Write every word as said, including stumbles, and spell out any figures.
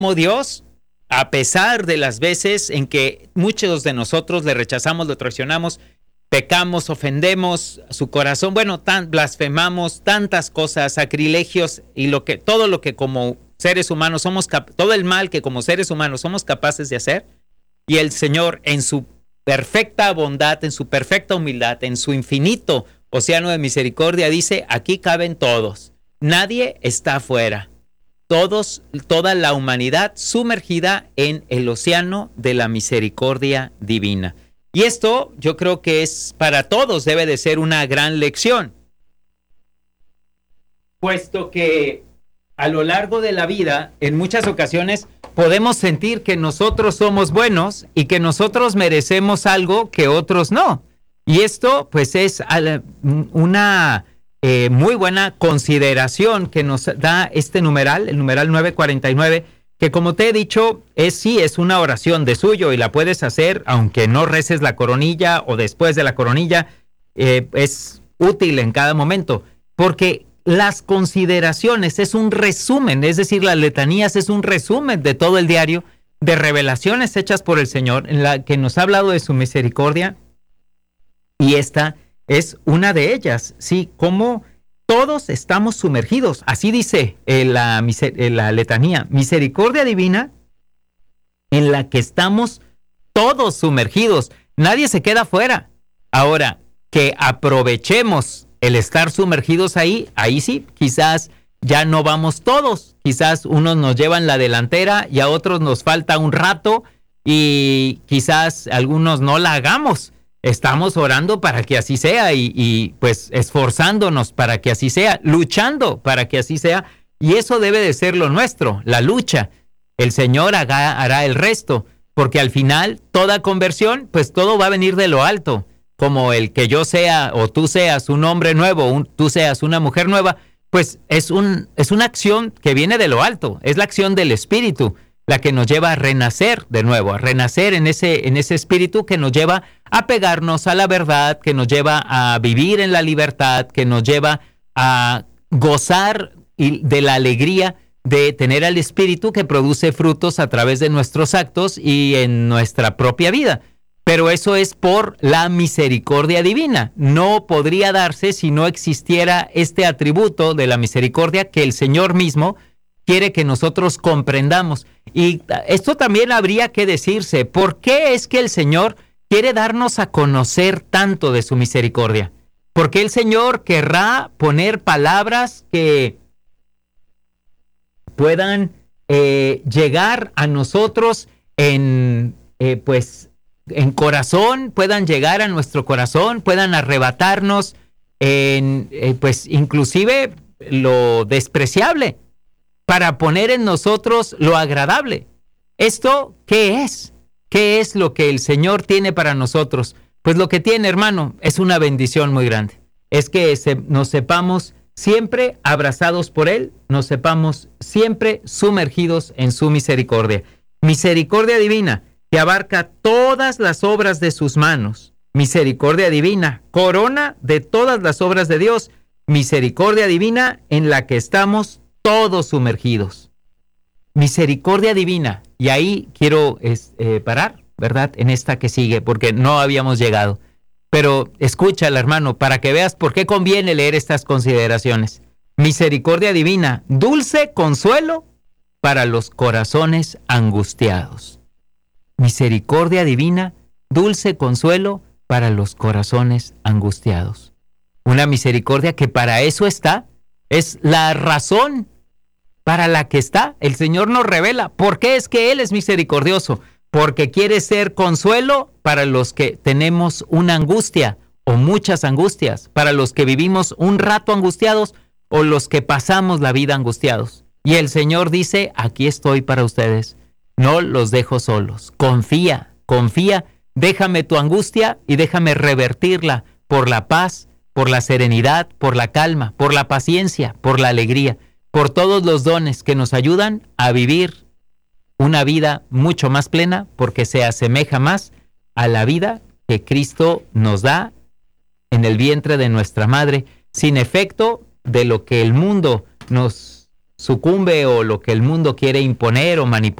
como Dios, a pesar de las veces en que muchos de nosotros le rechazamos, lo traicionamos, pecamos, ofendemos su corazón, bueno, tan, blasfemamos, tantas cosas, sacrilegios y lo que, todo lo que como seres humanos somos, cap- todo el mal que como seres humanos somos capaces de hacer, y el Señor en su perfecta bondad, en su perfecta humildad, en su infinito océano de misericordia, dice, aquí caben todos, nadie está afuera. Todos, toda la humanidad sumergida en el océano de la misericordia divina. Y esto yo creo que es para todos, debe de ser una gran lección, puesto que a lo largo de la vida, en muchas ocasiones, podemos sentir que nosotros somos buenos y que nosotros merecemos algo que otros no. Y esto pues es una... Eh, muy buena consideración que nos da este numeral, el numeral nueve cuarenta y nueve, que como te he dicho, es sí, es una oración de suyo y la puedes hacer aunque no reces la coronilla o después de la coronilla, eh, es útil en cada momento, porque las consideraciones es un resumen, es decir, las letanías es un resumen de todo el diario, de revelaciones hechas por el Señor, en la que nos ha hablado de su misericordia, y esta es una de ellas, sí, como todos estamos sumergidos, así dice eh, la, eh, la letanía, misericordia divina en la que estamos todos sumergidos, nadie se queda fuera. Ahora, que aprovechemos el estar sumergidos ahí, ahí sí, quizás ya no vamos todos, quizás unos nos llevan la delantera y a otros nos falta un rato y quizás algunos no la hagamos. Estamos orando para que así sea y, y pues esforzándonos para que así sea, luchando para que así sea, y eso debe de ser lo nuestro, la lucha. El Señor haga, hará el resto, porque al final toda conversión, pues todo va a venir de lo alto, como el que yo sea o tú seas un hombre nuevo, un, tú seas una mujer nueva, pues es, un, es una acción que viene de lo alto, es la acción del Espíritu, la que nos lleva a renacer de nuevo, a renacer en ese, en ese espíritu que nos lleva a pegarnos a la verdad, que nos lleva a vivir en la libertad, que nos lleva a gozar de la alegría de tener al espíritu que produce frutos a través de nuestros actos y en nuestra propia vida. Pero eso es por la misericordia divina. No podría darse si no existiera este atributo de la misericordia que el Señor mismo quiere que nosotros comprendamos. Y esto también habría que decirse, ¿por qué es que el Señor quiere darnos a conocer tanto de su misericordia? ¿Por qué el Señor querrá poner palabras que puedan eh, llegar a nosotros en, eh, pues, en corazón, puedan llegar a nuestro corazón, puedan arrebatarnos en, eh, pues, inclusive lo despreciable, para poner en nosotros lo agradable? ¿Esto qué es? ¿Qué es lo que el Señor tiene para nosotros? Pues lo que tiene, hermano, es una bendición muy grande. Es que se, nos sepamos siempre abrazados por Él, nos sepamos siempre sumergidos en su misericordia. Misericordia divina que abarca todas las obras de sus manos. Misericordia divina, corona de todas las obras de Dios. Misericordia divina en la que estamos todos sumergidos. Misericordia divina. Y ahí quiero es, eh, parar, ¿verdad? En esta que sigue, porque no habíamos llegado. Pero escúchala, hermano, para que veas por qué conviene leer estas consideraciones. Misericordia divina, dulce consuelo para los corazones angustiados. Misericordia divina, dulce consuelo para los corazones angustiados. Una misericordia que para eso está, es la razón para la que está. El Señor nos revela por qué es que Él es misericordioso. Porque quiere ser consuelo para los que tenemos una angustia o muchas angustias, para los que vivimos un rato angustiados o los que pasamos la vida angustiados. Y el Señor dice, aquí estoy para ustedes, no los dejo solos. Confía, confía, déjame tu angustia y déjame revertirla por la paz, por la serenidad, por la calma, por la paciencia, por la alegría, por todos los dones que nos ayudan a vivir una vida mucho más plena, porque se asemeja más a la vida que Cristo nos da en el vientre de nuestra madre, sin efecto de lo que el mundo nos sucumbe o lo que el mundo quiere imponer o manipular